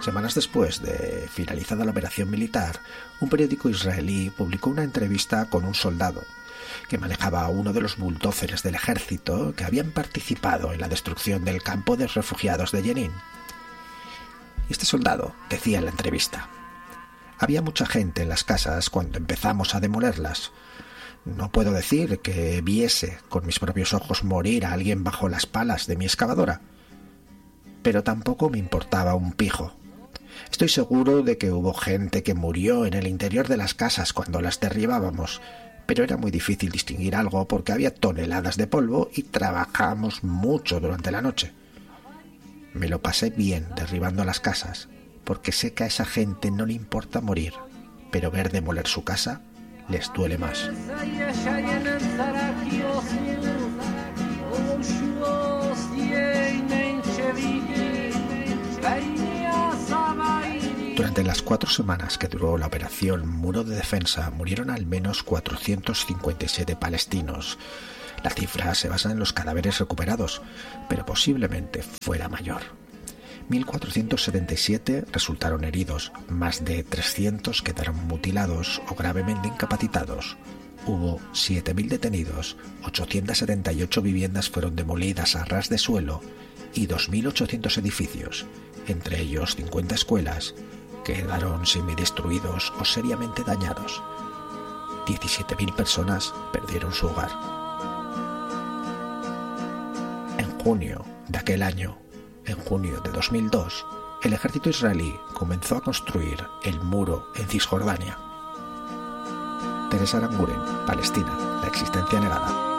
Semanas después de finalizada la operación militar, un periódico israelí publicó una entrevista con un soldado que manejaba uno de los bulldozers del ejército que habían participado en la destrucción del campo de refugiados de Jenin. Este soldado decía en la entrevista: había mucha gente en las casas cuando empezamos a demolerlas. No puedo decir que viese con mis propios ojos morir a alguien bajo las palas de mi excavadora, pero tampoco me importaba un pijo. Estoy seguro de que hubo gente que murió en el interior de las casas cuando las derribábamos, pero era muy difícil distinguir algo porque había toneladas de polvo y trabajamos mucho durante la noche. Me lo pasé bien derribando las casas, porque sé que a esa gente no le importa morir, pero ver demoler su casa les duele más. Durante las 4 semanas que duró la operación Muro de Defensa murieron al menos 457 palestinos. La cifra se basa en los cadáveres recuperados, pero posiblemente fuera mayor. 1.477 resultaron heridos, más de 300 quedaron mutilados o gravemente incapacitados. Hubo 7.000 detenidos, 878 viviendas fueron demolidas a ras de suelo y 2.800 edificios, entre ellos 50 escuelas, quedaron semidestruidos o seriamente dañados. 17.000 personas perdieron su hogar. En junio de aquel año, en junio de 2002, el ejército israelí comenzó a construir el muro en Cisjordania. Teresa Aranguren, Palestina, la existencia negada.